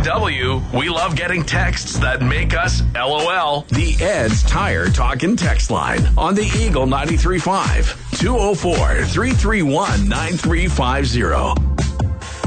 W, we love getting texts that make us LOL. The Ed's Tire Talkin' text line on the Eagle 93.5. 204-331-9350.